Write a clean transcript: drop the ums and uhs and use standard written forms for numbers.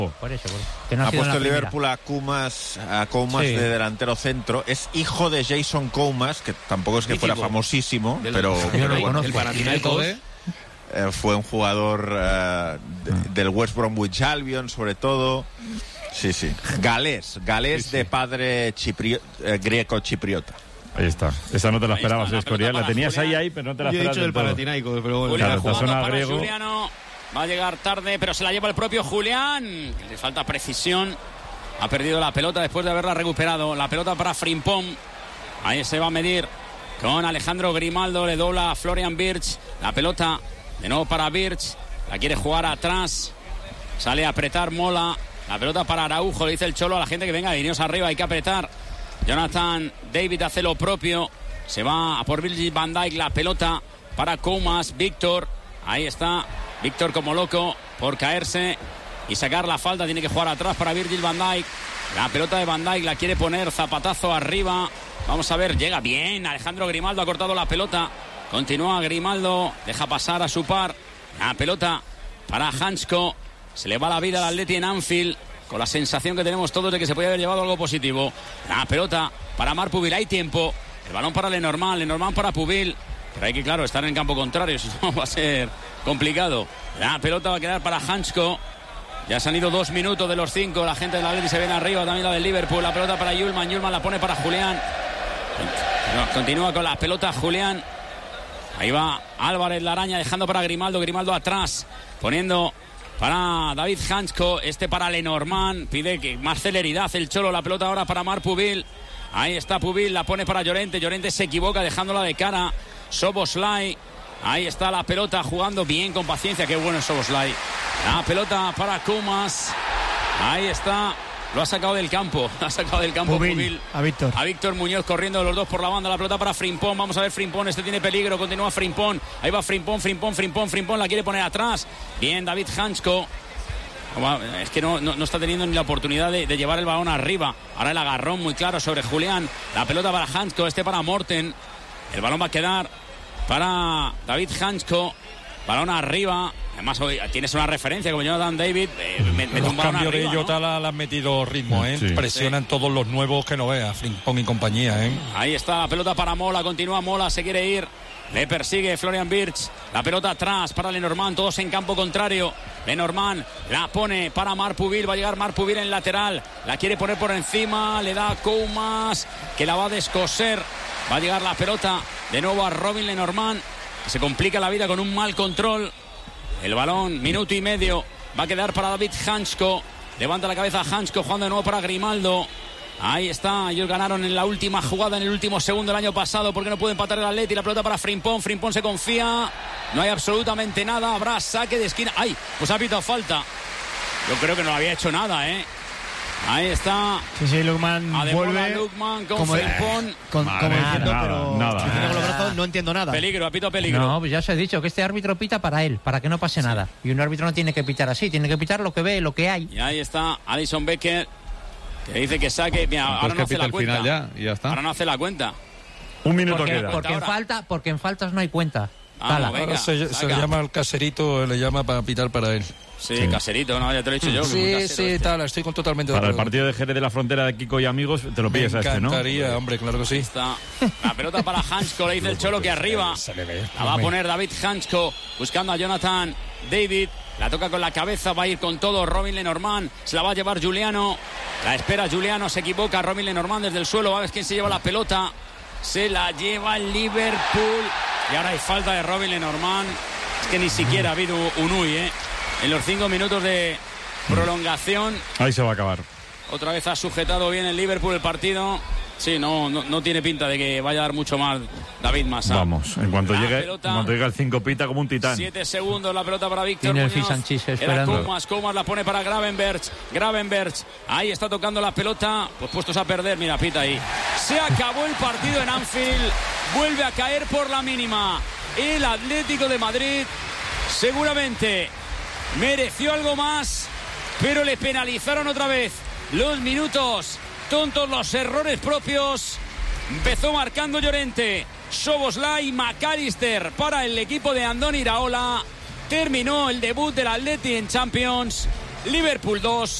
Por eso. Ha puesto el Liverpool a Koumas de delantero centro. Es hijo de Jason Koumas, que tampoco es que fuera famosísimo, pero bueno, el Panathinaikos. Fue un jugador del West Bromwich Albion, sobre todo. Sí. Galés de padre greco-chipriota. Ahí está. Esa no te la esperabas, Escorial. La tenías ahí, pero no te la esperabas. Yo he dicho el Panathinaikos, pero bueno. Julián Claro, jugando para griego. Juliano. Va a llegar tarde, pero se la lleva el propio Julián. Le falta precisión. Ha perdido la pelota después de haberla recuperado. La pelota para Frimpong. Ahí se va a medir con Alejandro Grimaldo. Le dobla a Florian Wirtz. La pelota de nuevo para Wirtz. La quiere jugar atrás. Sale a apretar Mola. La pelota para Araujo. Le dice el Cholo a la gente que venga, vinieros arriba, hay que apretar. Jonathan David hace lo propio. Se va a por Virgil van Dijk. La pelota para Koumas. Víctor. Ahí está. Víctor como loco por caerse y sacar la falta. Tiene que jugar atrás para Virgil van Dijk. La pelota de Van Dijk la quiere poner, zapatazo arriba. Vamos a ver, llega bien. Alejandro Grimaldo ha cortado la pelota. Continúa Grimaldo, deja pasar a su par. La pelota para Hansko. Se le va la vida al Atleti en Anfield, con la sensación que tenemos todos de que se podía haber llevado algo positivo. La pelota para Marc Pubil, hay tiempo. El balón para Lenormand para Pubil. Pero hay que, claro, estar en el campo contrario, si no va a ser complicado. La pelota va a quedar para Hansko. Ya se han ido 2 minutos de los 5. La gente del Atleti se viene arriba, también la del Liverpool. La pelota para Yulman la pone para Julián. Continúa con la pelota Julián. Ahí va Álvarez, la araña, dejando para Grimaldo atrás, poniendo para David Hansko, para Lenormand. Pide que más celeridad el Cholo. La pelota ahora para Marc Pubil. Ahí está Pubil, la pone para Llorente se equivoca dejándola de cara. Szoboszlai, ahí está la pelota, jugando bien, con paciencia. Qué bueno es Szoboszlai. La pelota para Koumas. Ahí está, lo ha sacado del campo. Pubil. A Víctor Muñoz corriendo los dos por la banda. La pelota para Frimpong. Vamos a ver Frimpong, tiene peligro. Continúa Frimpong. Ahí va Frimpong. La quiere poner atrás. Bien, David Hansko. Es que no está teniendo ni la oportunidad de llevar el balón arriba. Ahora el agarrón muy claro sobre Julián. La pelota para Hansko, para Morten. El balón va a quedar para David Hansko. Balón arriba. Además hoy tienes una referencia como Jonathan David. Los cambios de Jota le han metido ritmo, ¿eh? Sí. Presionan todos los nuevos que no veas, Frimpong y compañía, ¿eh? Ahí está la pelota para Mola. Continúa Mola, se quiere ir. Le persigue Florian Wirtz. La pelota atrás para Lenormand. Todos en campo contrario. Lenormand la pone para Marc Pubil. Va a llegar Marc Pubil en lateral. La quiere poner por encima. Le da a Koumas, que la va a descoser. Va a llegar la pelota de nuevo a Robin Lenormand, que se complica la vida con un mal control. El balón, minuto y medio. Va a quedar para David Hansko. Levanta la cabeza Hansko, jugando de nuevo para Grimaldo. Ahí está, ellos ganaron en la última jugada, en el último segundo del año pasado, porque no puede empatar el Atleti. La pelota para Frimpong se confía, no hay absolutamente nada, habrá saque de esquina. ¡Ay! Pues ha pitado falta. Yo creo que no había hecho nada, ¿eh? Ahí está. Sí, Lukman vuelve. Lukman con Frimpong. Pero nada. no entiendo nada. Peligro, ha pitado peligro. No, pues ya se ha dicho que este árbitro pita para él, para que no pase nada. Y un árbitro no tiene que pitar así, tiene que pitar lo que ve, lo que hay. Y ahí está Alisson Becker, que dice que saque. Mira, ahora no hace la cuenta. Final ya está. Ahora no hace la cuenta. Un minuto queda. Porque en faltas no hay cuenta. Venga, Ahora se llama al Caserito, le llama para pitar para él. Sí, Caserito, no, ya te lo he dicho yo. Sí, tal, estoy totalmente de Para acuerdo. el partido de Jerez de la Frontera de Kiko y amigos, te lo pillas a este, ¿no? Me encantaría, hombre, claro que sí. Está la pelota para Hansko, le dice el Cholo que arriba. La va a poner David Hansko, buscando a Jonathan David. La toca con la cabeza, va a ir con todo Robin Lenormand. Se la va a llevar Giuliano. La espera Giuliano, se equivoca Robin Lenormand desde el suelo. A ver quién se lleva la pelota. Se la lleva el Liverpool. Y ahora hay falta de Robin Lenormand. Es que ni siquiera ha habido un UI, ¿eh? En los 5 minutos de prolongación. Ahí se va a acabar. Otra vez ha sujetado bien el Liverpool el partido. Sí, no tiene pinta de que vaya a dar mucho más David Massa. Vamos, en cuanto llegue el 5 pita como un titán. 7 segundos la pelota para Víctor Tiene el Muñoz. Fisanchis esperando. Koumas la pone para Gravenberch. Ahí está tocando la pelota. Pues puestos a perder, mira, pita ahí. Se acabó el partido en Anfield. Vuelve a caer por la mínima el Atlético de Madrid. Seguramente mereció algo más, pero le penalizaron otra vez los minutos tontos, los errores propios. Empezó marcando Llorente, Szoboszlai y McAllister para el equipo de Andoni Iraola. Terminó el debut del Atleti en Champions Liverpool 2,